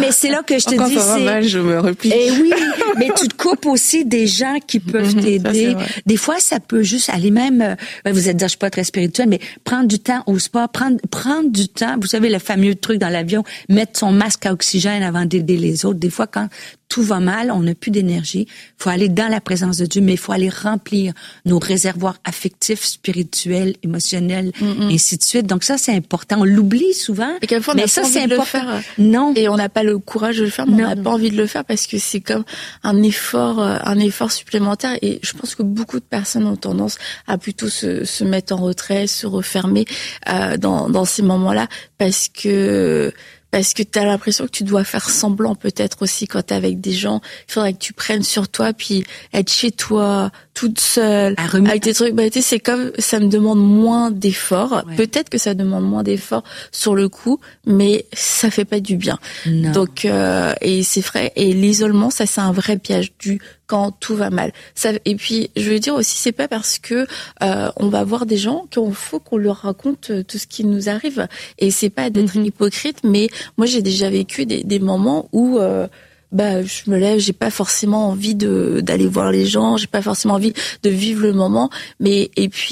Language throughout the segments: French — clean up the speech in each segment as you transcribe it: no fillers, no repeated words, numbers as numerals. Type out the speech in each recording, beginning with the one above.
mais c'est là que je te quand dis, ça va mal, je me replie. Eh oui, mais tu te coupes aussi des gens qui peuvent t'aider. Des fois, ça peut juste aller même, vous êtes dire, je suis pas très spirituelle, mais prendre du temps au spa, prendre du temps. Vous savez, le fameux truc dans l'avion, mettre son masque à oxygène avant d'aider les autres. Des fois, quand tout va mal, on n'a plus d'énergie. Il faut aller dans la présence de Dieu, mais il faut aller remplir nos réservoirs affectifs, spirituels, émotionnels, ainsi de suite. Donc ça, c'est important. On l'oublie souvent. Et quelquefois, on n'a pas envie de le faire. Non. Et on n'a pas le courage de le faire, mais on n'a pas envie de le faire parce que c'est comme un effort supplémentaire. Et je pense que beaucoup de personnes ont tendance à plutôt se mettre en retrait, se refermer dans ces moments-là parce que tu as l'impression que tu dois faire semblant peut-être aussi quand t'es avec des gens. Il faudrait que tu prennes sur toi puis être chez toi, toute seule, avec tes trucs. Tu sais, c'est comme ça me demande moins d'efforts. Ouais. Peut-être que ça demande moins d'efforts sur le coup, mais ça fait pas du bien. Non. Donc et c'est vrai. Et l'isolement, ça c'est un vrai piège quand tout va mal. Et puis je veux dire aussi, c'est pas parce que on va voir des gens qu'il faut qu'on leur raconte tout ce qui nous arrive. Et c'est pas d'être hypocrite, mais moi j'ai déjà vécu des moments où je me lève, j'ai pas forcément envie d'aller voir les gens, j'ai pas forcément envie de vivre le moment, mais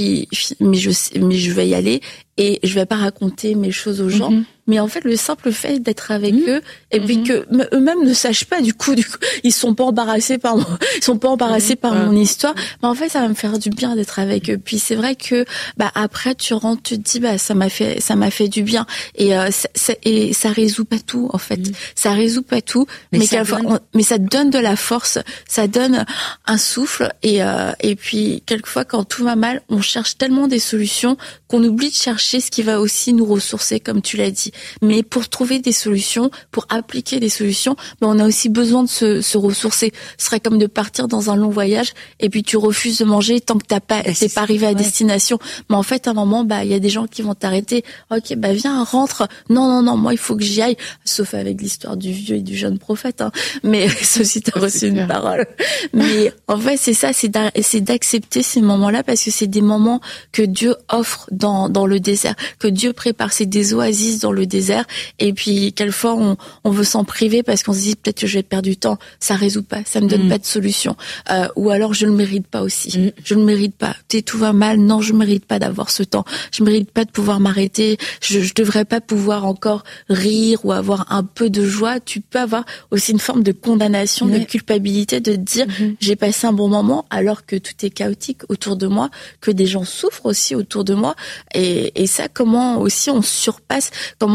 je vais y aller et je vais pas raconter mes choses aux gens. Mais en fait, le simple fait d'être avec eux, et puis que eux-mêmes ne sachent pas, du coup, ils sont pas embarrassés par mon histoire. Mais en fait, ça va me faire du bien d'être avec eux. Puis c'est vrai que, après, tu rentres, tu te dis, ça m'a fait du bien. Et ça résout pas tout, en fait. Ça résout pas tout. Mais ça donne de la force. Ça donne un souffle. Et puis, quelquefois, quand tout va mal, on cherche tellement des solutions qu'on oublie de chercher ce qui va aussi nous ressourcer, comme tu l'as dit. Mais pour trouver des solutions, pour appliquer des solutions, on a aussi besoin de se ressourcer. Ce serait comme de partir dans un long voyage et puis tu refuses de manger tant que t'es pas arrivé à destination. Mais en fait, à un moment, il y a des gens qui vont t'arrêter. Ok, viens, rentre. Non, moi, il faut que j'y aille. Sauf avec l'histoire du vieux et du jeune prophète, hein. Mais sauf si t'as reçu une parole. Mais en fait, c'est ça, c'est d'accepter ces moments-là parce que c'est des moments que Dieu offre dans le désert, que Dieu prépare, c'est des oasis dans le désert. Et puis quelquefois on veut s'en priver parce qu'on se dit peut-être que je vais perdre du temps. Ça résout pas, ça me donne pas de solution. Ou alors je le mérite pas aussi. Je le mérite pas. Tout va mal. Non, je mérite pas d'avoir ce temps. Je mérite pas de pouvoir m'arrêter. Je devrais pas pouvoir encore rire ou avoir un peu de joie. Tu peux avoir aussi une forme de condamnation, de culpabilité, de te dire j'ai passé un bon moment alors que tout est chaotique autour de moi, que des gens souffrent aussi autour de moi. Et ça, comment aussi on surpasse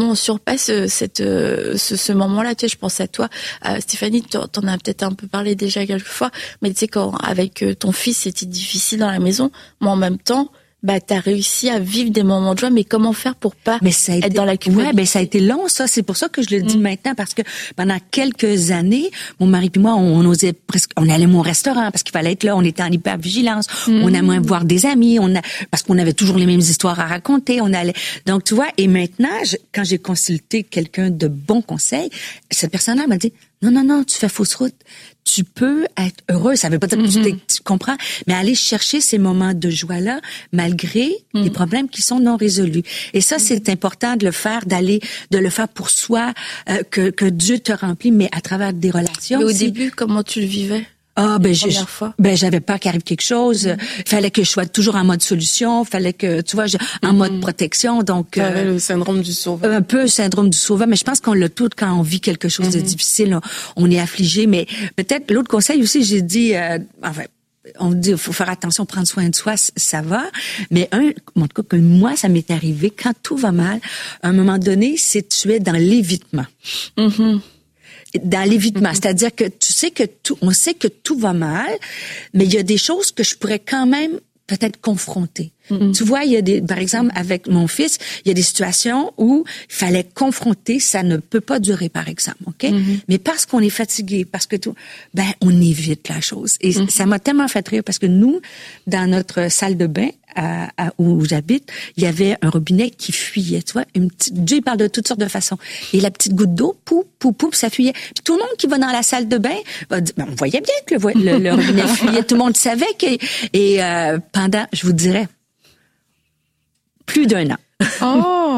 ce moment-là. Tu sais, je pense à toi, Stéphanie, t'en as peut-être un peu parlé déjà quelques fois, mais tu sais, quand avec ton fils c'était difficile dans la maison, mais en même temps, t'as réussi à vivre des moments de joie, mais comment faire pour pas être dans la culpabilité? Ouais, ça a été long, ça. C'est pour ça que je le dis maintenant, parce que pendant quelques années, mon mari puis moi, on osait presque, on allait au restaurant parce qu'il fallait être là, on était en hypervigilance, on aimait voir des amis, parce qu'on avait toujours les mêmes histoires à raconter, on allait. Donc, tu vois, et maintenant, quand j'ai consulté quelqu'un de bons conseils, cette personne-là m'a dit, non, tu fais fausse route. Tu peux être heureux, ça veut pas dire que tu comprends, mais aller chercher ces moments de joie-là, malgré les problèmes qui sont non résolus. Et ça, c'est important de le faire, de le faire pour soi, que Dieu te remplit, mais à travers des relations. Mais au début, comment tu le vivais? J'avais peur qu'il arrive quelque chose. Fallait que je sois toujours en mode solution. Fallait que, tu vois, en mode protection. Donc, le syndrome du sauveur. Un peu le syndrome du sauveur. Mais je pense qu'on l'a tout quand on vit quelque chose de difficile. On est affligé. Mais peut-être l'autre conseil aussi, j'ai dit, on dit, il faut faire attention, prendre soin de soi, ça va. Mais en tout cas, que moi, ça m'est arrivé quand tout va mal. À un moment donné, c'est tu es dans l'évitement. Dans l'évitement, c'est-à-dire que on sait que tout va mal, mais il y a des choses que je pourrais quand même peut-être confronter. Tu vois, il y a par exemple, avec mon fils, il y a des situations où il fallait confronter, ça ne peut pas durer, par exemple, OK? Mais parce qu'on est fatigué, parce que on évite la chose. Et ça m'a tellement fait rire parce que nous, dans notre salle de bain, où j'habite, il y avait un robinet qui fuyait, tu vois, Dieu, il parle de toutes sortes de façons. Et la petite goutte d'eau, poup, ça fuyait. Puis tout le monde qui va dans la salle de bain, on voyait bien que le robinet fuyait. Tout le monde savait pendant, je vous dirais, plus d'1 an. Oh!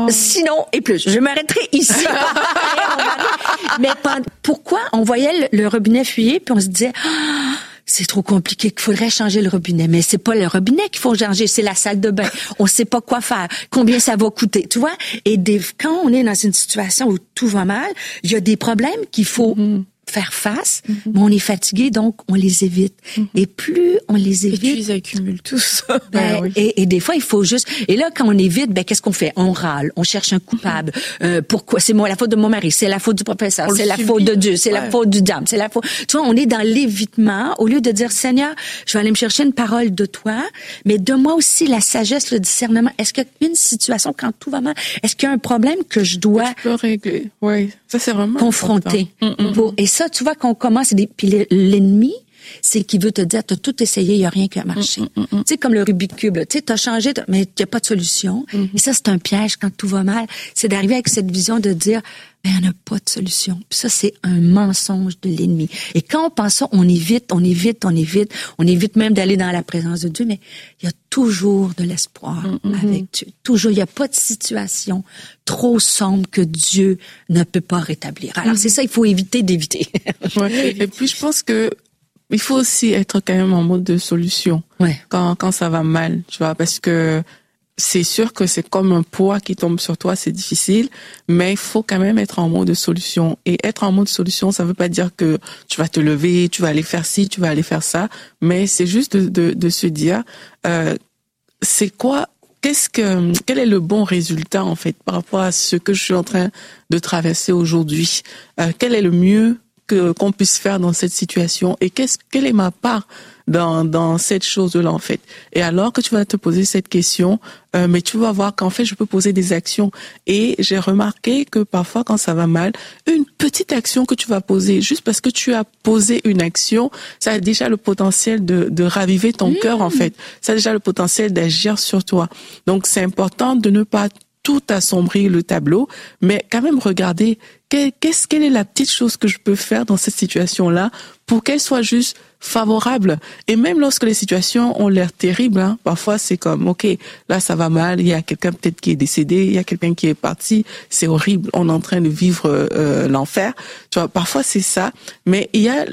Sinon, et plus, je m'arrêterai ici. Mais pourquoi on voyait le robinet fuyer, puis on se disait, c'est trop compliqué, qu'il faudrait changer le robinet. Mais c'est pas le robinet qu'il faut changer, c'est la salle de bain. On sait pas quoi faire, combien ça va coûter, tu vois. Et quand on est dans une situation où tout va mal, il y a des problèmes qu'il faut faire face, mais on est fatigué, donc on les évite. Et plus on les évite... Et puis ils accumulent tous. Oui. Et des fois, il faut juste... Et là, quand on évite, qu'est-ce qu'on fait? On râle, on cherche un coupable. Pourquoi? C'est la faute de mon mari, c'est la faute du professeur, c'est la faute de Dieu, c'est la faute du diable, c'est la faute... Tu vois, on est dans l'évitement, au lieu de dire, Seigneur, je vais aller me chercher une parole de toi, mais donne-moi aussi la sagesse, le discernement. Est-ce qu'il y a une situation, quand tout va mal, est-ce qu'il y a un problème que je dois... Tu peux régler, oui. Ça, c'est vraiment confronter. Et ça, tu vois, qu'on commence, puis l'ennemi, c'est qu'il veut te dire, t'as tout essayé, il y a rien qui a marché. Tu sais, comme le Rubik's Cube, tu sais, t'as changé, mais il n'y a pas de solution. Et ça, c'est un piège quand tout va mal. C'est d'arriver avec cette vision de dire, il n'y en a pas de solution. Puis ça, c'est un mensonge de l'ennemi. Et quand on pense ça, on évite même d'aller dans la présence de Dieu, mais il y a toujours de l'espoir avec Dieu. Toujours, il n'y a pas de situation trop sombre que Dieu ne peut pas rétablir. Alors, c'est ça, il faut éviter d'éviter. Ouais. Et puis, je pense que il faut aussi être quand même en mode de solution. Ouais. Quand ça va mal, tu vois, parce que c'est sûr que c'est comme un poids qui tombe sur toi, c'est difficile, mais il faut quand même être en mode de solution. Et être en mode solution, ça veut pas dire que tu vas te lever, tu vas aller faire ci, tu vas aller faire ça, mais c'est juste de se dire, c'est quoi, quel est le bon résultat, en fait, par rapport à ce que je suis en train de traverser aujourd'hui? Quel est le mieux qu'on puisse faire dans cette situation, et quelle est ma part dans cette chose-là, en fait. Et alors que tu vas te poser cette question, mais tu vas voir qu'en fait, je peux poser des actions. Et j'ai remarqué que parfois, quand ça va mal, une petite action que tu vas poser, juste parce que tu as posé une action, ça a déjà le potentiel de raviver ton cœur, en fait. Ça a déjà le potentiel d'agir sur toi. Donc, c'est important de ne pas tout assombrir le tableau, mais quand même regarder quelle est la petite chose que je peux faire dans cette situation-là pour qu'elle soit juste favorable. Et même lorsque les situations ont l'air terribles, parfois c'est comme, ok, là ça va mal, il y a quelqu'un peut-être qui est décédé, il y a quelqu'un qui est parti, c'est horrible, on est en train de vivre l'enfer. Tu vois, parfois c'est ça, mais il y a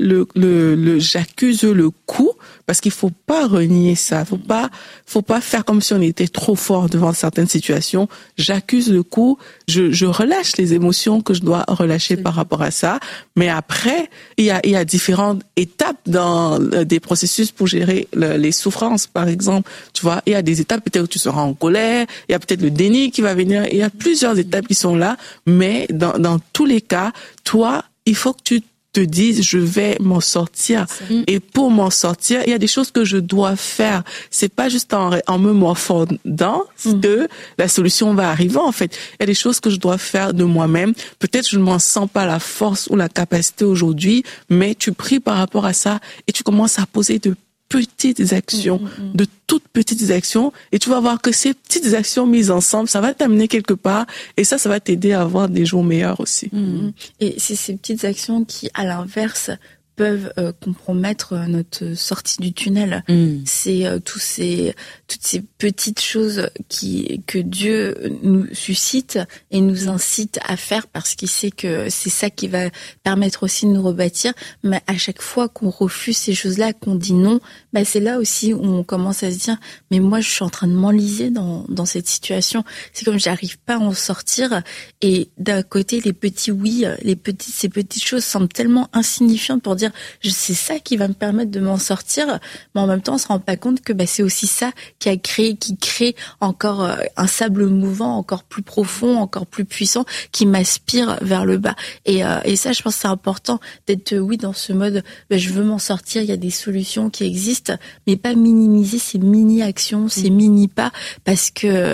le j'accuse le coup, parce qu'il faut pas renier ça, faut pas faire comme si on était trop fort devant certaines situations. J'accuse le coup, je relâche les émotions que je dois relâcher par rapport à ça, mais après il y a différentes étapes dans des processus pour gérer les souffrances, par exemple. Tu vois, il y a des étapes peut-être où tu seras en colère, il y a peut-être le déni qui va venir, il y a plusieurs étapes qui sont là, mais dans tous les cas, toi, il faut que tu te dises, je vais m'en sortir. Et pour m'en sortir, il y a des choses que je dois faire. C'est pas juste en me morfondant que la solution va arriver, en fait. Il y a des choses que je dois faire de moi-même. Peut-être je ne m'en sens pas la force ou la capacité aujourd'hui, mais tu pries par rapport à ça et tu commences à poser de petites actions, de toutes petites actions, et tu vas voir que ces petites actions mises ensemble, ça va t'amener quelque part, et ça va t'aider à avoir des jours meilleurs aussi. Et c'est ces petites actions qui, à l'inverse, peuvent compromettre notre sortie du tunnel. C'est toutes ces petites choses que Dieu nous suscite et nous incite à faire, parce qu'il sait que c'est ça qui va permettre aussi de nous rebâtir. Mais à chaque fois qu'on refuse ces choses-là, qu'on dit non, c'est là aussi où on commence à se dire, mais moi je suis en train de m'enliser dans cette situation. C'est comme j'arrive pas à en sortir, et d'un côté les petits oui, ces petites choses semblent tellement insignifiantes pour dire c'est ça qui va me permettre de m'en sortir, mais en même temps on se rend pas compte que c'est aussi ça qui crée encore un sable mouvant encore plus profond, encore plus puissant, qui m'aspire vers le bas. Et ça, je pense que c'est important d'être dans ce mode, je veux m'en sortir, il y a des solutions qui existent, mais pas minimiser ces mini-actions, ces mini-pas, parce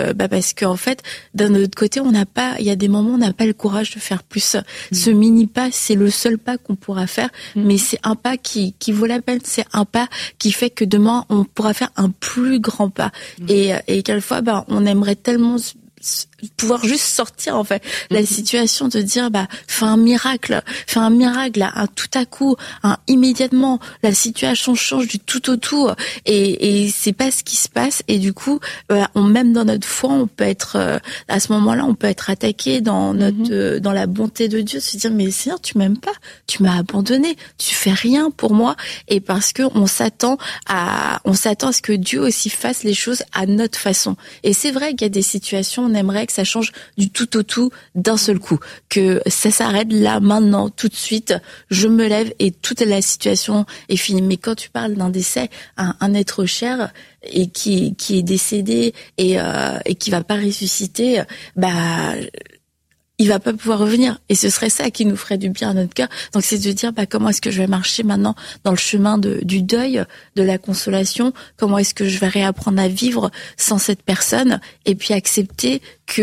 que en fait, d'un autre côté, il y a des moments où on n'a pas le courage de faire plus. Ce mini-pas, c'est le seul pas qu'on pourra faire, mais c'est un pas qui vaut la peine, c'est un pas qui fait que demain, on pourra faire un plus grand pas. Et quelquefois, on aimerait tellement pouvoir juste sortir, en fait, la situation, de dire, fais un miracle, tout à coup, immédiatement, la situation change du tout au tout, et c'est pas ce qui se passe, et du coup, même dans notre foi, on peut être, à ce moment-là, on peut être attaqué dans dans la bonté de Dieu, se dire, mais Seigneur, tu m'aimes pas, tu m'as abandonné, tu fais rien pour moi, et parce que on s'attend à ce que Dieu aussi fasse les choses à notre façon. Et c'est vrai qu'il y a des situations, on aimerait que ça change du tout au tout d'un seul coup, que ça s'arrête là, maintenant, tout de suite, je me lève et toute la situation est finie. Mais quand tu parles d'un décès, un être cher et qui est décédé et qui va pas ressusciter, il va pas pouvoir revenir, et ce serait ça qui nous ferait du bien à notre cœur. Donc c'est de dire comment est-ce que je vais marcher maintenant dans le chemin du deuil, de la consolation, comment est-ce que je vais réapprendre à vivre sans cette personne, et puis accepter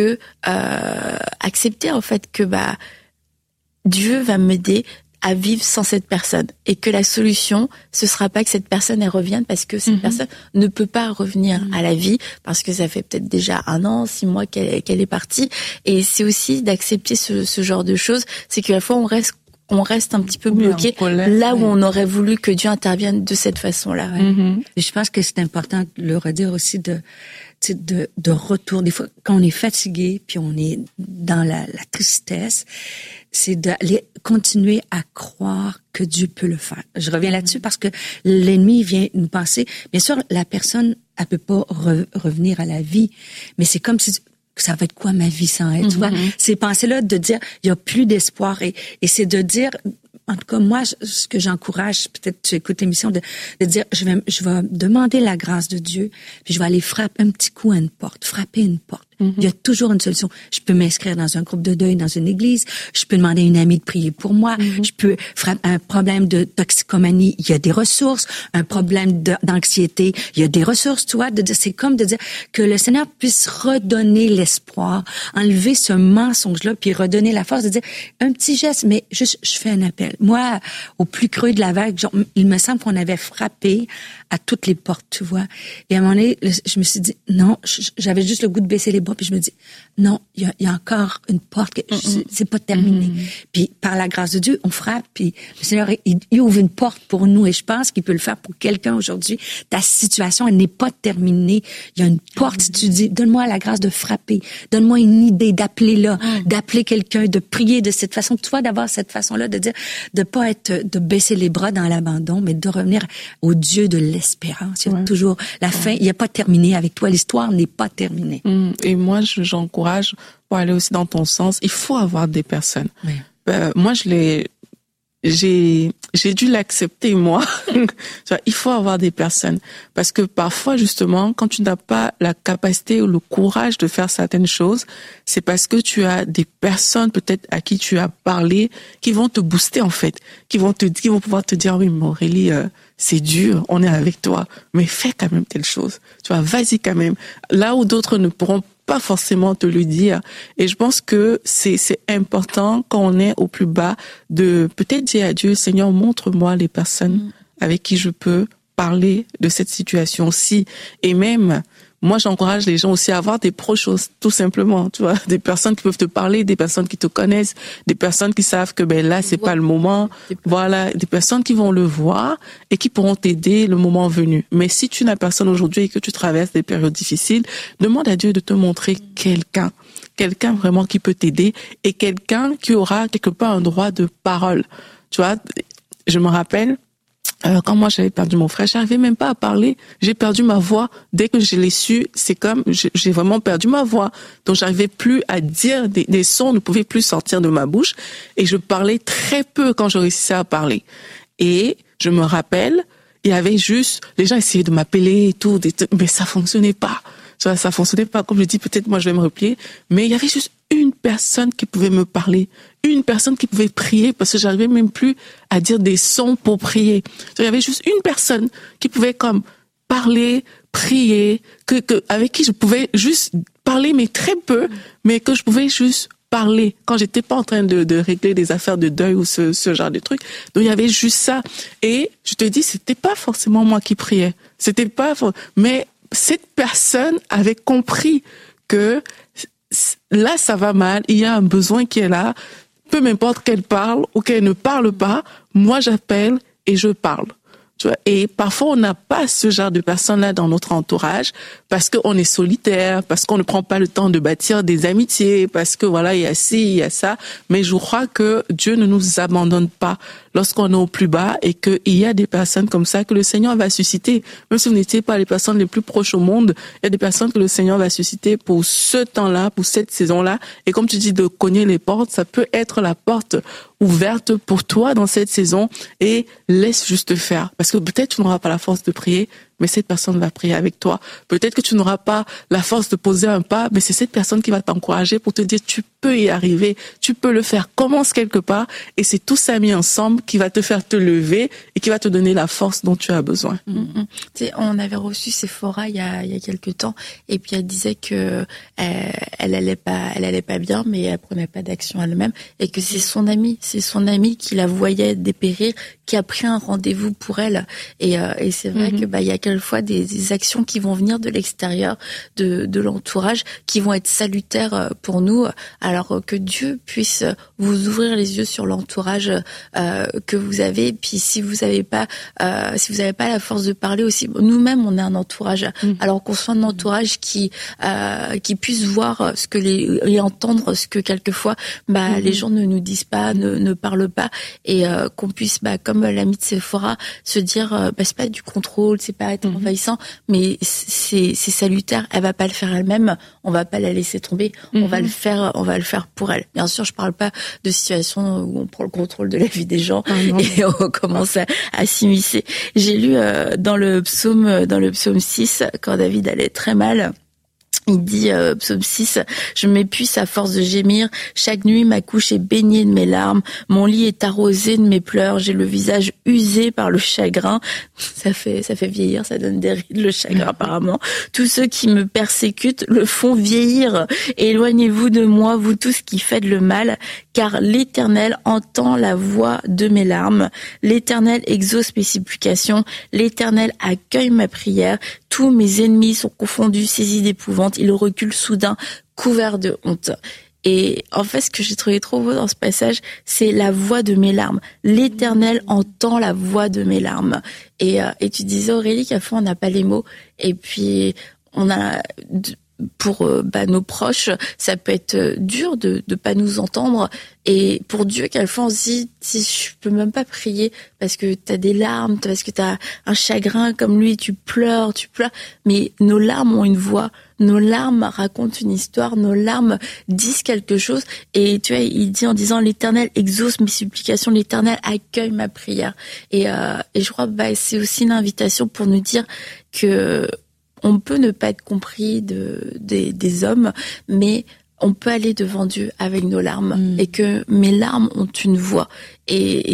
en fait que Dieu va m'aider à vivre sans cette personne, et que la solution, ce sera pas que cette personne elle revienne, parce que cette personne ne peut pas revenir à la vie, parce que ça fait peut-être déjà 1 an, 6 mois qu'elle est partie. Et c'est aussi d'accepter ce genre de choses, c'est qu'à la fois on reste un petit peu bloqué là où on aurait voulu que Dieu intervienne de cette façon-là. Et je pense que c'est important de le redire aussi, de retour. Des fois, quand on est fatigué, puis on est dans la tristesse, c'est d'aller continuer à croire que Dieu peut le faire. Je reviens là-dessus parce que l'ennemi vient nous penser. Bien sûr, la personne, elle peut pas revenir à la vie, mais c'est comme si ça va être quoi ma vie sans elle, tu vois? Ces pensées-là de dire, il y a plus d'espoir, et c'est de dire, en tout cas, moi, ce que j'encourage, peut-être tu écoutes l'émission, de dire, je vais demander la grâce de Dieu, puis je vais aller frapper un petit coup à une porte, frapper une porte. Il y a toujours une solution. Je peux m'inscrire dans un groupe de deuil, dans une église. Je peux demander à une amie de prier pour moi. Je peux frapper un problème de toxicomanie. Il y a des ressources. Un problème d'anxiété. Il y a des ressources, tu vois. C'est comme de dire que le Seigneur puisse redonner l'espoir, enlever ce mensonge-là, puis redonner la force de dire un petit geste, mais juste, je fais un appel. Moi, au plus creux de la vague, il me semble qu'on avait frappé à toutes les portes, tu vois. Et à un moment donné, je me suis dit, non, j'avais juste le goût de baisser les bras, puis je me dis, non, il y a encore une porte, c'est pas terminé. Puis par la grâce de Dieu, on frappe, puis le Seigneur, il ouvre une porte pour nous, et je pense qu'il peut le faire pour quelqu'un aujourd'hui. Ta situation, elle n'est pas terminée. Il y a une porte, si tu dis, donne-moi la grâce de frapper, donne-moi une idée d'appeler là, d'appeler quelqu'un, de prier de cette façon, toi, d'avoir cette façon-là, de dire, de baisser les bras dans l'abandon, mais de revenir au Dieu de l'espérance. Il y a toujours la fin, il n'y a pas terminé avec toi, l'histoire n'est pas terminée. Et moi, j'encourage, pour aller aussi dans ton sens, il faut avoir des personnes. Oui. Moi, j'ai dû l'accepter, moi. Il faut avoir des personnes. Parce que parfois, justement, quand tu n'as pas la capacité ou le courage de faire certaines choses, c'est parce que tu as des personnes, peut-être, à qui tu as parlé, qui vont te booster, en fait. Qui vont pouvoir te dire, oui, mais Aurélie, c'est dur, on est avec toi, mais fais quand même telle chose. Tu vois, vas-y quand même. Là où d'autres ne pourront pas forcément te le dire. Et je pense que c'est important, quand on est au plus bas, de peut-être dire à Dieu, Seigneur, montre-moi les personnes avec qui je peux parler de cette situation-ci. Et même, moi, j'encourage les gens aussi à avoir des proches, tout simplement, tu vois, des personnes qui peuvent te parler, des personnes qui te connaissent, des personnes qui savent que là, c'est pas le moment. Voilà, des personnes qui vont le voir et qui pourront t'aider le moment venu. Mais si tu n'as personne aujourd'hui et que tu traverses des périodes difficiles, demande à Dieu de te montrer quelqu'un vraiment qui peut t'aider, et quelqu'un qui aura quelque part un droit de parole. Tu vois, je me rappelle, quand moi j'avais perdu mon frère, j'arrivais même pas à parler. J'ai perdu ma voix. Dès que je l'ai su, c'est comme j'ai vraiment perdu ma voix. Donc j'arrivais plus à dire, des sons ne pouvaient plus sortir de ma bouche, et je parlais très peu quand je réussissais à parler. Et je me rappelle, il y avait juste, les gens essayaient de m'appeler et tout, mais ça fonctionnait pas. Tu vois, ça fonctionnait pas. Comme je dis, peut-être moi je vais me replier, mais il y avait juste une personne qui pouvait me parler, une personne qui pouvait prier, parce que j'arrivais même plus à dire des sons pour prier. Il y avait juste une personne qui pouvait comme parler, prier, avec qui je pouvais juste parler, mais très peu, mais que je pouvais juste parler quand j'étais pas en train de régler des affaires de deuil ou ce genre de trucs. Donc il y avait juste ça. Et je te dis, c'était pas forcément moi qui priais. Mais cette personne avait compris que là, ça va mal, il y a un besoin qui est là, peu m'importe qu'elle parle ou qu'elle ne parle pas, moi j'appelle et je parle. Tu vois, et parfois on n'a pas ce genre de personnes-là dans notre entourage parce qu'on est solitaire, parce qu'on ne prend pas le temps de bâtir des amitiés, parce que voilà, il y a ci, il y a ça. Mais je crois que Dieu ne nous abandonne pas lorsqu'on est au plus bas et qu'il y a des personnes comme ça que le Seigneur va susciter. Même si vous n'étiez pas les personnes les plus proches au monde, il y a des personnes que le Seigneur va susciter pour ce temps-là, pour cette saison-là. Et comme tu dis, de cogner les portes, ça peut être la porte ouverte pour toi dans cette saison, et laisse juste faire. Parce que peut-être tu n'auras pas la force de prier, mais cette personne va prier avec toi. Peut-être que tu n'auras pas la force de poser un pas, mais c'est cette personne qui va t'encourager pour te dire tu peux y arriver, tu peux le faire. Commence quelque part, et c'est tout ça mis ensemble qui va te faire te lever et qui va te donner la force dont tu as besoin. Tu sais, on avait reçu Sephora il y a quelques temps, et puis elle disait que elle allait pas bien, mais elle prenait pas d'action elle-même, et que c'est son ami qui la voyait dépérir, qui a pris un rendez-vous pour elle. Et c'est vrai que il y a quelquefois des actions qui vont venir de l'extérieur, de l'entourage, qui vont être salutaires pour nous. Alors que Dieu puisse vous ouvrir les yeux sur l'entourage que vous avez. Et puis si vous avez pas la force de parler aussi, nous-mêmes on est un entourage. Alors qu'on soit un entourage qui puisse voir ce que et entendre ce que quelquefois les gens ne nous disent pas, ne parlent pas, et qu'on puisse comme l'ami de Sephora se dire c'est pas du contrôle, c'est pas être envahissant, mais c'est salutaire. Elle va pas le faire elle-même, on va pas la laisser tomber, on va le faire pour elle. Bien sûr, je parle pas de situation où on prend le contrôle de la vie des gens et on commence à s'immiscer. J'ai lu dans le psaume 6, quand David allait très mal, il dit, psaume 6, « Je m'épuise à force de gémir. Chaque nuit, ma couche est baignée de mes larmes. Mon lit est arrosé de mes pleurs. J'ai le visage usé par le chagrin. » Ça fait vieillir, ça donne des rides, le chagrin, apparemment. « Tous ceux qui me persécutent le font vieillir. Éloignez-vous de moi, vous tous qui faites le mal, car l'Éternel entend la voix de mes larmes. L'Éternel exauce mes supplications. L'Éternel accueille ma prière. Tous mes ennemis sont confondus, saisis d'épouvante. Ils reculent soudain, couverts de honte. » Et en fait, ce que j'ai trouvé trop beau dans ce passage, c'est la voix de mes larmes. L'Éternel entend la voix de mes larmes. Et tu disais, Aurélie, qu'à fois on n'a pas les mots. Et puis, on a... pour nos proches, ça peut être dur de pas nous entendre, et pour Dieu quelquefois on se dit si je peux même pas prier parce que t'as des larmes, parce que t'as un chagrin comme lui, tu pleures, mais nos larmes ont une voix, nos larmes racontent une histoire, nos larmes disent quelque chose, et tu vois, il dit en disant l'Éternel exauce mes supplications, l'Éternel accueille ma prière, et je crois c'est aussi une invitation pour nous dire que on peut ne pas être compris des hommes, mais on peut aller devant Dieu avec nos larmes, et que mes larmes ont une voix, et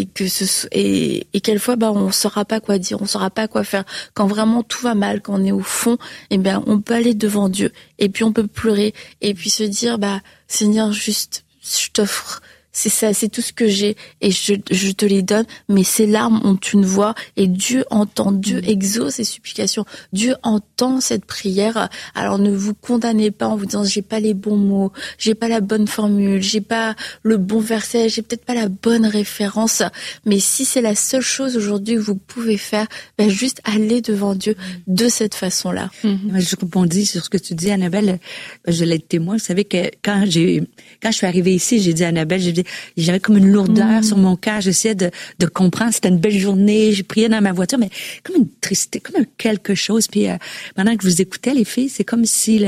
quelquefois on saura pas quoi dire, on saura pas quoi faire quand vraiment tout va mal, quand on est au fond. On peut aller devant Dieu, et puis on peut pleurer, et puis se dire Seigneur, juste je t'offre. C'est ça, c'est tout ce que j'ai, et je te les donne, mais ces larmes ont une voix, et Dieu entend, Dieu exauce ces supplications, Dieu entend cette prière. Alors ne vous condamnez pas en vous disant j'ai pas les bons mots, j'ai pas la bonne formule, j'ai pas le bon verset, j'ai peut-être pas la bonne référence, mais si c'est la seule chose aujourd'hui que vous pouvez faire, juste aller devant Dieu de cette façon-là. Je rebondis sur ce que tu dis, Annabelle, je l'ai été témoin. Vous savez que quand je suis arrivée ici, j'ai dit à Annabelle, j'avais comme une lourdeur sur mon cœur. J'essayais de comprendre. C'était une belle journée. J'ai prié dans ma voiture, mais comme une tristesse, comme quelque chose. Puis pendant que je vous écoutais, les filles, c'est comme si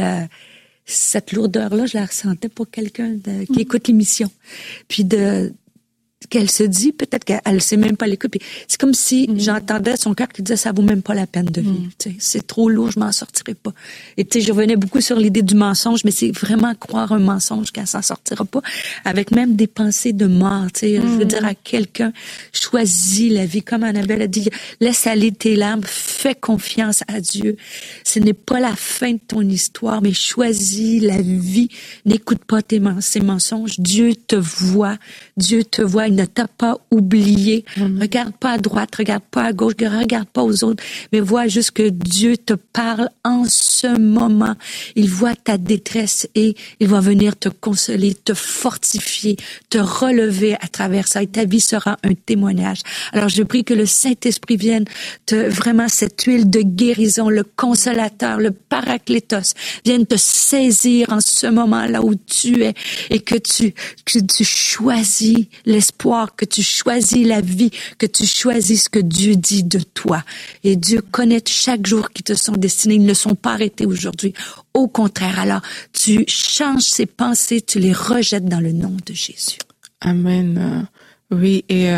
cette lourdeur-là, je la ressentais pour quelqu'un qui écoute l'émission. Puis qu'elle se dit, peut-être qu'elle sait même pas l'écouter. Puis c'est comme si j'entendais son cœur qui disait ça vaut même pas la peine de vivre. C'est trop lourd, je m'en sortirai pas. Et je revenais beaucoup sur l'idée du mensonge, mais c'est vraiment croire un mensonge qu'elle s'en sortira pas, avec même des pensées de mort. Je veux dire à quelqu'un, choisis la vie, comme Annabelle a dit, laisse aller tes larmes, fais confiance à Dieu. Ce n'est pas la fin de ton histoire, mais choisis la vie. N'écoute pas ces mensonges. Dieu te voit. il ne t'a pas oublié. Regarde pas à droite, regarde pas à gauche, regarde pas aux autres, mais vois juste que Dieu te parle en ce moment. Il voit ta détresse et il va venir te consoler, te fortifier, te relever à travers ça et ta vie sera un témoignage. Alors je prie que le Saint-Esprit vienne vraiment cette huile de guérison, le consolateur, le paraclétos, vienne te saisir en ce moment là où tu es et que tu choisis l'espoir, que tu choisis la vie, que tu choisis ce que Dieu dit de toi. Et Dieu connaît chaque jour qui te sont destinés, ils ne sont pas arrêtés aujourd'hui. Au contraire, alors tu changes ces pensées, tu les rejettes dans le nom de Jésus. Amen. Oui, et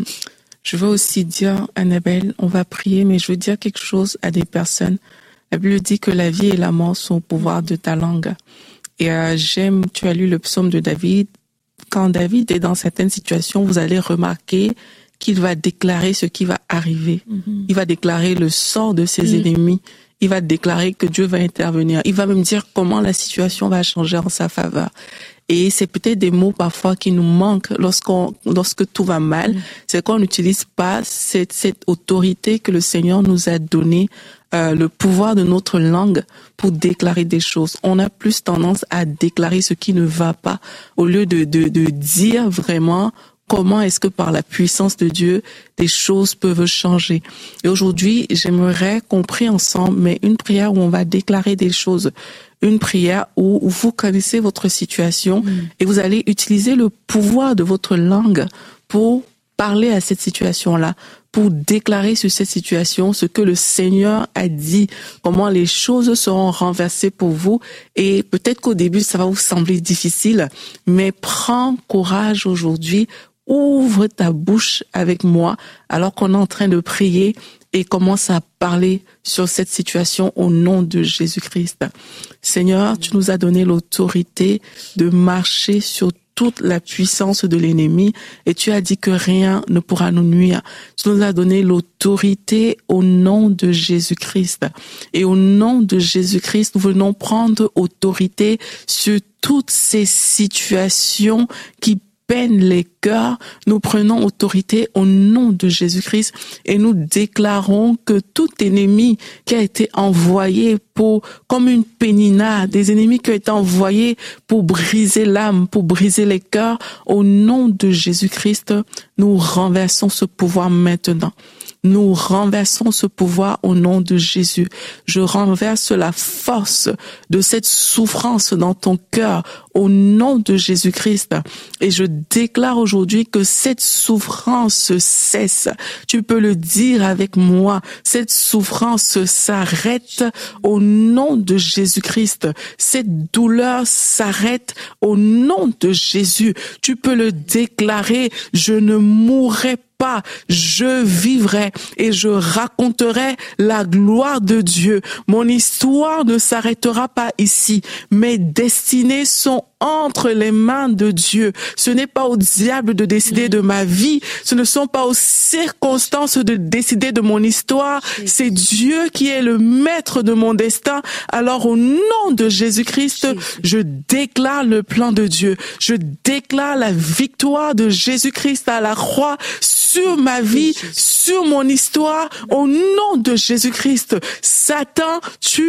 je veux aussi dire, Annabelle, on va prier, mais je veux dire quelque chose à des personnes. La Bible dit que la vie et la mort sont au pouvoir de ta langue. Et tu as lu le psaume de David. Quand David est dans certaines situations, vous allez remarquer qu'il va déclarer ce qui va arriver. Il va déclarer le sort de ses ennemis. Il va déclarer que Dieu va intervenir. Il va même dire comment la situation va changer en sa faveur. Et c'est peut-être des mots parfois qui nous manquent lorsque tout va mal. C'est qu'on n'utilise pas cette autorité que le Seigneur nous a donnée, le pouvoir de notre langue pour déclarer des choses. On a plus tendance à déclarer ce qui ne va pas au lieu de dire vraiment comment est-ce que par la puissance de Dieu, des choses peuvent changer. Et aujourd'hui, j'aimerais qu'on prie ensemble, mais une prière où on va déclarer des choses. Une prière où vous connaissez votre situation et vous allez utiliser le pouvoir de votre langue pour parler à cette situation-là, pour déclarer sur cette situation ce que le Seigneur a dit, comment les choses seront renversées pour vous. Et peut-être qu'au début, ça va vous sembler difficile, mais prends courage aujourd'hui. Ouvre ta bouche avec moi alors qu'on est en train de prier et commence à parler sur cette situation au nom de Jésus-Christ. Seigneur, tu nous as donné l'autorité de marcher sur toute la puissance de l'ennemi et tu as dit que rien ne pourra nous nuire. Tu nous as donné l'autorité au nom de Jésus-Christ. Et au nom de Jésus-Christ, nous venons prendre autorité sur toutes ces situations qui peinent les cœurs. Nous prenons autorité au nom de Jésus-Christ et nous déclarons que tout ennemi qui a été envoyé comme une pénina, des ennemis qui ont été envoyés pour briser l'âme, pour briser les cœurs, au nom de Jésus-Christ, nous renversons ce pouvoir maintenant. Nous renversons ce pouvoir au nom de Jésus. Je renverse la force de cette souffrance dans ton cœur au nom de Jésus-Christ. Et je déclare aujourd'hui que cette souffrance cesse. Tu peux le dire avec moi. Cette souffrance s'arrête au nom de Jésus-Christ. Cette douleur s'arrête au nom de Jésus. Tu peux le déclarer. Je ne mourrai pas, je vivrai et je raconterai la gloire de Dieu. Mon histoire ne s'arrêtera pas ici. Mes destinées sont entre les mains de Dieu. Ce n'est pas au diable de décider de ma vie. Ce ne sont pas aux circonstances de décider de mon histoire. C'est Dieu qui est le maître de mon destin. Alors au nom de Jésus-Christ, je déclare le plan de Dieu. Je déclare la victoire de Jésus-Christ à la croix sur ma vie, sur mon histoire, au nom de Jésus-Christ. Satan,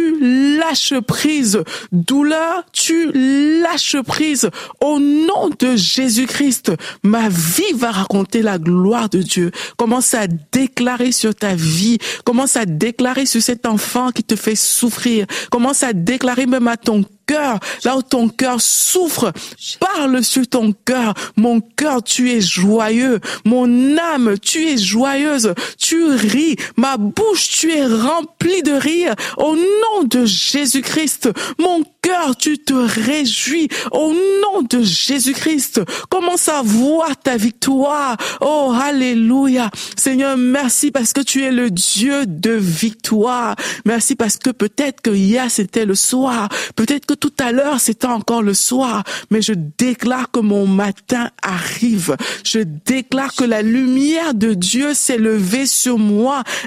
tu lâches prise. Douleur, tu lâches prise. Au nom de Jésus-Christ, ma vie va raconter la gloire de Dieu. Commence à déclarer sur ta vie. Commence à déclarer sur cet enfant qui te fait souffrir. Commence à déclarer même à ton cœur, là où ton cœur souffre, parle sur ton cœur. Mon cœur, tu es joyeux. Mon âme, tu es joyeuse. Tu ris. Ma bouche, tu es remplie de rire. Au nom de Jésus-Christ, mon cœur, tu te réjouis. Au nom de Jésus-Christ, commence à voir ta victoire. Oh, alléluia. Seigneur, merci parce que tu es le Dieu de victoire. Merci parce que peut-être que hier c'était le soir. Peut-être que tout à l'heure, c'était encore le soir, mais je déclare que mon matin arrive. Je déclare que la lumière de Dieu s'est levée sur moi et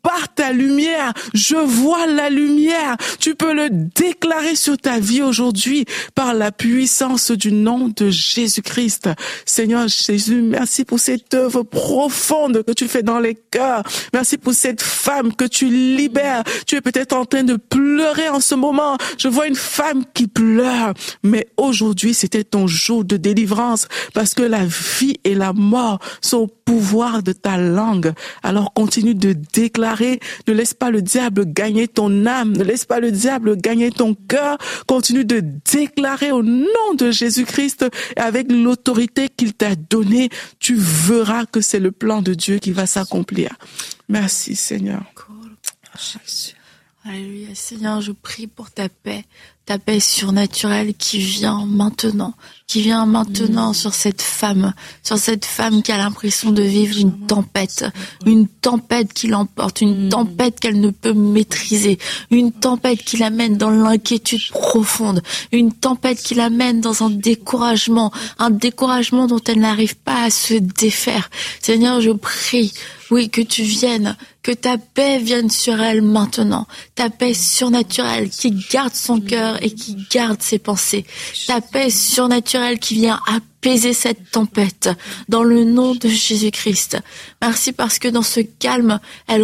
par ta lumière, je vois la lumière. Tu peux le déclarer sur ta vie aujourd'hui par la puissance du nom de Jésus-Christ. Seigneur Jésus, merci pour cette œuvre profonde que tu fais dans les cœurs. Merci pour cette femme que tu libères. Tu es peut-être en train de pleurer en ce moment. Je vois une femme qui pleure, mais aujourd'hui, c'était ton jour de délivrance parce que la vie et la mort sont au pouvoir de ta langue. Alors continue de déclarer, ne laisse pas le diable gagner ton âme, ne laisse pas le diable gagner ton cœur. Continue de déclarer au nom de Jésus-Christ et avec l'autorité qu'il t'a donnée, tu verras que c'est le plan de Dieu qui va s'accomplir. Merci Seigneur. Alléluia. Seigneur, je prie pour ta paix surnaturelle qui vient maintenant sur cette femme qui a l'impression de vivre une tempête qui l'emporte, une tempête qu'elle ne peut maîtriser, une tempête qui l'amène dans l'inquiétude profonde, une tempête qui l'amène dans un découragement dont elle n'arrive pas à se défaire. Seigneur, je prie, oui, que tu viennes, que ta paix vienne sur elle maintenant, ta paix surnaturelle qui garde son cœur et qui garde ses pensées, ta paix surnaturelle qui vient apaiser cette tempête dans le nom de Jésus-Christ. Merci parce que dans ce calme, elle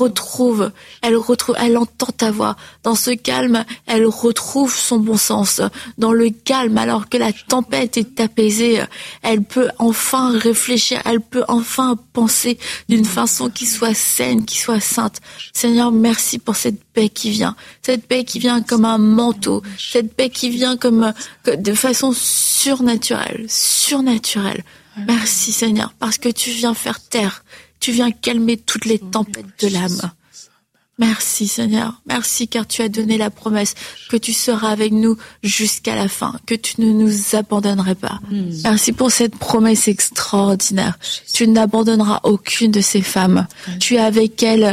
entend ta voix. Dans ce calme, elle retrouve son bon sens. Dans le calme, alors que la tempête est apaisée, elle peut enfin réfléchir, elle peut enfin penser d'une façon qui soit saine, qui soit sainte. Seigneur, merci pour cette paix qui vient comme un manteau, cette paix qui vient de façon surnaturelle. Merci Seigneur, parce que tu viens faire taire, tu viens calmer toutes les tempêtes de l'âme. Merci Seigneur, merci car tu as donné la promesse que tu seras avec nous jusqu'à la fin, que tu ne nous abandonnerais pas. Merci pour cette promesse extraordinaire. Tu n'abandonneras aucune de ces femmes. Tu es avec elles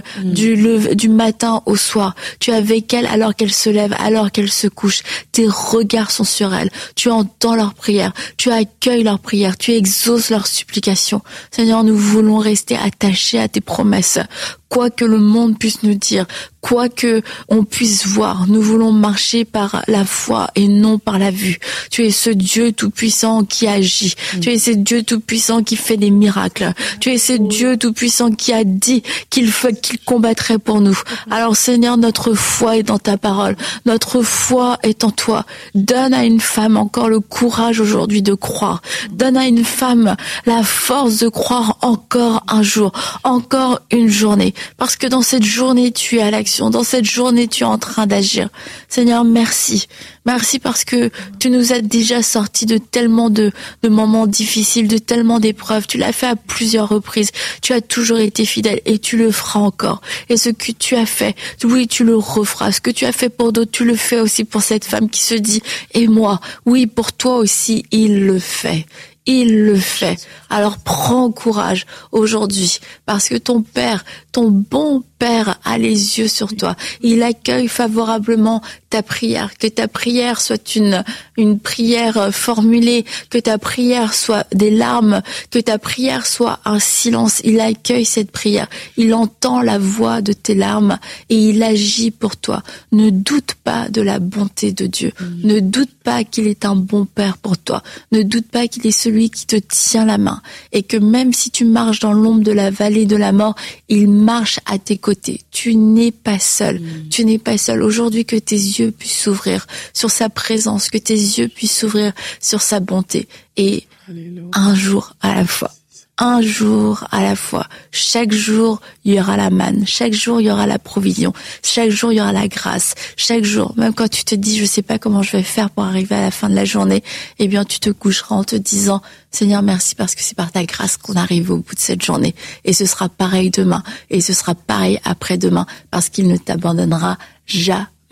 du matin au soir. Tu es avec elles alors qu'elles se lèvent, alors qu'elles se couchent. Tes regards sont sur elles. Tu entends leurs prières. Tu accueilles leurs prières. Tu exauces leurs supplications. Seigneur, nous voulons rester attachés à tes promesses. Quoi que le monde puisse nous dire, quoi que on puisse voir, nous voulons marcher par la foi et non par la vue. Tu es ce Dieu tout-puissant qui agit. Tu es ce Dieu tout-puissant qui fait des miracles. Tu es ce Dieu tout-puissant qui a dit qu'il combattrait pour nous. Alors Seigneur, notre foi est dans ta parole. Notre foi est en toi. Donne à une femme encore le courage aujourd'hui de croire. Donne à une femme la force de croire encore un jour, encore une journée. Parce que dans cette journée, tu es à l'action. Dans cette journée, tu es en train d'agir. Seigneur, merci. Merci parce que tu nous as déjà sortis de tellement de moments difficiles, de tellement d'épreuves. Tu l'as fait à plusieurs reprises. Tu as toujours été fidèle et tu le feras encore. Et ce que tu as fait, oui, tu le referas. Ce que tu as fait pour d'autres, tu le fais aussi pour cette femme qui se dit « Et moi ?» Oui, pour toi aussi, il le fait. Il le fait. Alors prends courage aujourd'hui parce que ton Père, ton bon Père a les yeux sur toi. Il accueille favorablement ta prière. Que ta prière soit une prière formulée, que ta prière soit des larmes, que ta prière soit un silence. Il accueille cette prière. Il entend la voix de tes larmes et il agit pour toi. Ne doute pas de la bonté de Dieu. Ne doute pas qu'il est un bon Père pour toi. Ne doute pas qu'il est celui qui te tient la main et que même si tu marches dans l'ombre de la vallée de la mort, il marche à tes côtés. Tu n'es pas seul. Tu n'es pas seul. Aujourd'hui, que tes yeux puissent s'ouvrir sur sa présence, que tes yeux puissent s'ouvrir sur sa bonté. Et un jour à la fois. Un jour à la fois. Chaque jour, il y aura la manne. Chaque jour, il y aura la provision. Chaque jour, il y aura la grâce. Chaque jour, même quand tu te dis, je sais pas comment je vais faire pour arriver à la fin de la journée, eh bien, tu te coucheras en te disant, Seigneur, merci parce que c'est par ta grâce qu'on arrive au bout de cette journée. Et ce sera pareil demain. Et ce sera pareil après-demain parce qu'il ne t'abandonnera jamais.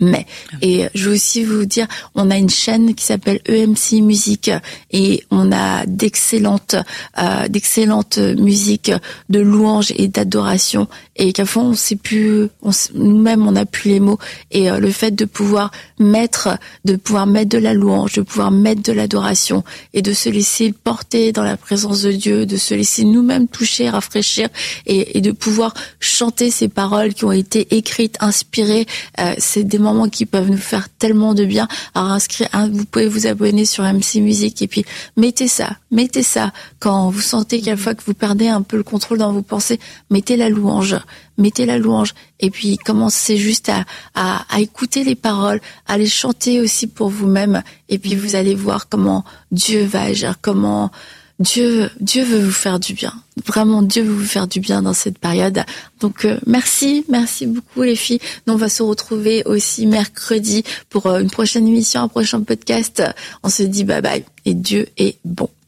Et je veux aussi vous dire, on a une chaîne qui s'appelle EMC Musique et on a d'excellentes musiques de louanges et d'adoration. Et qu'à fond, nous-mêmes, on n'a plus les mots. Et le fait de pouvoir mettre de la louange, de pouvoir mettre de l'adoration et de se laisser porter dans la présence de Dieu, de se laisser nous-mêmes toucher, rafraîchir et de pouvoir chanter ces paroles qui ont été écrites, inspirées, c'est des moments qui peuvent nous faire tellement de bien. Alors vous pouvez vous abonner sur MC Musique et puis mettez ça quand vous sentez quelquefois que vous perdez un peu le contrôle dans vos pensées, mettez la louange et puis commencez juste à écouter les paroles, à les chanter aussi pour vous-même et puis vous allez voir comment Dieu va agir, comment Dieu veut vous faire du bien. Vraiment, Dieu veut vous faire du bien dans cette période. Donc, merci beaucoup les filles. Nous, on va se retrouver aussi mercredi pour une prochaine émission, un prochain podcast. On se dit bye bye et Dieu est bon.